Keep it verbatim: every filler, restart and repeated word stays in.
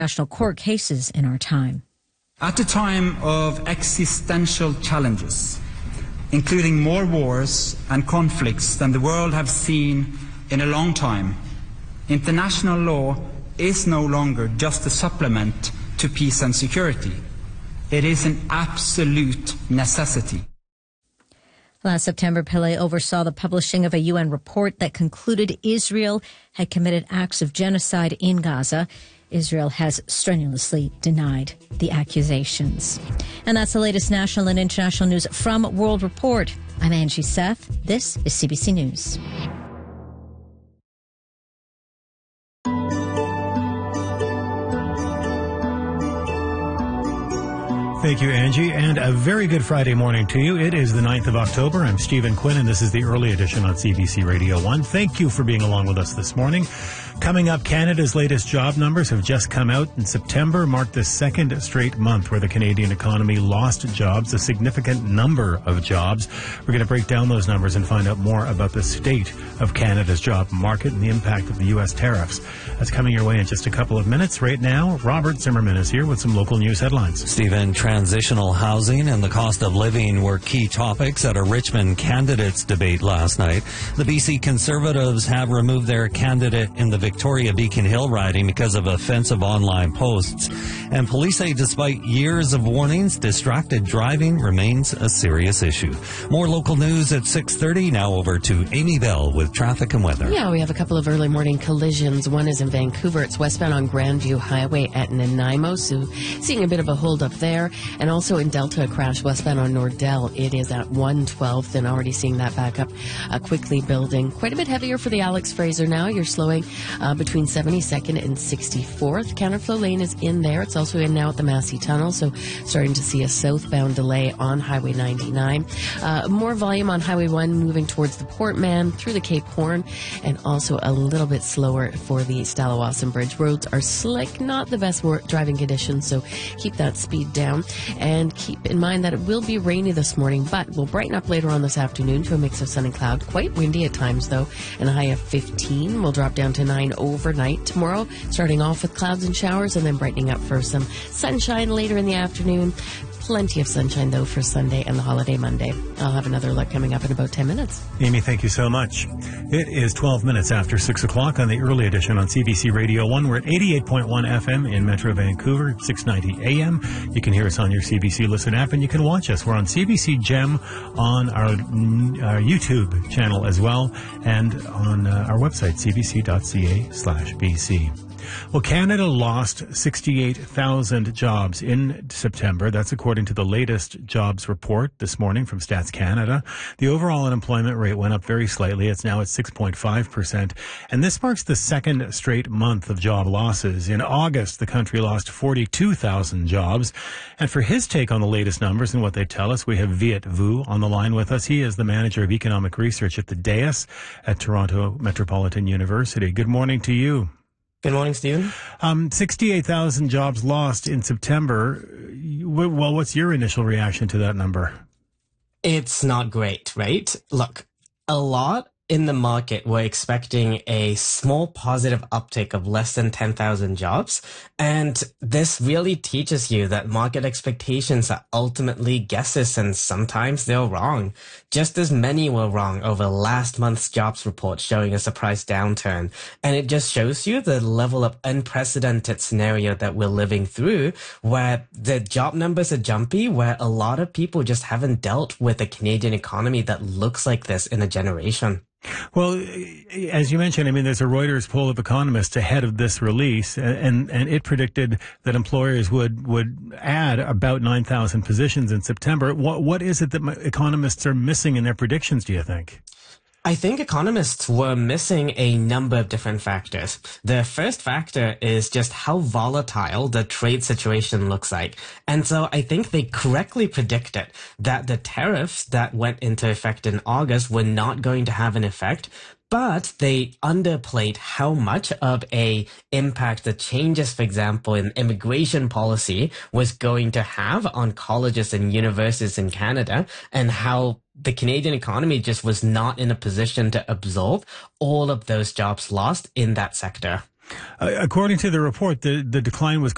international court cases in our time. At a time of existential challenges, including more wars and conflicts than the world have seen in a long time, international law is no longer just a supplement to peace and security. It is an absolute necessity. Last September, Pillay oversaw the publishing of a U N report that concluded Israel had committed acts of genocide in Gaza. Israel has strenuously denied the accusations. And that's the latest national and international news from World Report. I'm Angie Seth. This is C B C News. Thank you, Angie, and a very good Friday morning to you. It is the ninth of October. I'm Stephen Quinn, and this is the early edition on C B C Radio one. Thank you for being along with us this morning. Coming up, Canada's latest job numbers have just come out, and September marked the second straight month where the Canadian economy lost jobs, a significant number of jobs. We're going to break down those numbers and find out more about the state of Canada's job market and the impact of the U S tariffs. That's coming your way in just a couple of minutes. Right now, Robert Zimmerman is here with some local news headlines. Stephen, transitional housing and the cost of living were key topics at a Richmond candidates debate last night. The B C Conservatives have removed their candidate in the Victoria Beacon Hill riding because of offensive online posts. And police say despite years of warnings, distracted driving remains a serious issue. More local news at six thirty. Now over to Amy Bell with traffic and weather. Yeah, we have a couple of early morning collisions. One is in Vancouver. It's westbound on Grandview Highway at Nanaimo. So seeing a bit of a hold up there. And also in Delta, a crash westbound on Nordell. It is at one twelfth and already seeing that back up uh, quickly building. Quite a bit heavier for the Alex Fraser now. You're slowing uh, between seventy-second and sixty-fourth. Counterflow lane is in there. It's also in now at the Massey Tunnel, so starting to see a southbound delay on Highway ninety-nine. Uh, more volume on Highway one moving towards the Port Man through the Cape Horn, and also a little bit slower for the Stallawasam Bridge. Roads are slick, not the best driving conditions, so keep that speed down. And keep in mind that it will be rainy this morning, but will brighten up later on this afternoon to a mix of sun and cloud. Quite windy at times, though, and a high of fifteen. Will drop down to nine overnight tomorrow, starting off with clouds and showers and then brightening up for some sunshine later in the afternoon. Plenty of sunshine, though, for Sunday and the holiday Monday. I'll have another look coming up in about ten minutes. Amy, thank you so much. It is twelve minutes after six o'clock on the early edition on C B C Radio one. We're at eighty-eight point one F M in Metro Vancouver, six ninety A M. You can hear us on your C B C Listen app, and you can watch us. We're on C B C Gem on our, our YouTube channel as well, and on uh, our website, c b c dot c a slash b c. Well, Canada lost sixty-eight thousand jobs in September. That's according to the latest jobs report this morning from Stats Canada. The overall unemployment rate went up very slightly. It's now at six point five percent. And this marks the second straight month of job losses. In August, the country lost forty-two thousand jobs. And for his take on the latest numbers and what they tell us, we have Viet Vu on the line with us. He is the manager of economic research at the D A I S at Toronto Metropolitan University. Good morning to you. Good morning, Stephen. Um, sixty-eight thousand jobs lost in September. Well, what's your initial reaction to that number? It's not great, right? Look, a lot in the market were expecting a small positive uptick of less than ten thousand jobs. And this really teaches you that market expectations are ultimately guesses, and sometimes they're wrong. Just as many were wrong over last month's jobs report showing a surprise downturn. And it just shows you the level of unprecedented scenario that we're living through, where the job numbers are jumpy, where a lot of people just haven't dealt with a Canadian economy that looks like this in a generation. Well, as you mentioned, I mean, there's a Reuters poll of economists ahead of this release, and, and it predicted that employers would, would add about nine thousand positions in September. What, what is it that economists are missing in their predictions, do you think? I think economists were missing a number of different factors. The first factor is just how volatile the trade situation looks like. And so I think they correctly predicted that the tariffs that went into effect in August were not going to have an effect. But they underplayed how much of a impact the changes, for example, in immigration policy was going to have on colleges and universities in Canada, and how the Canadian economy just was not in a position to absorb all of those jobs lost in that sector. Uh, according to the report, the, the decline was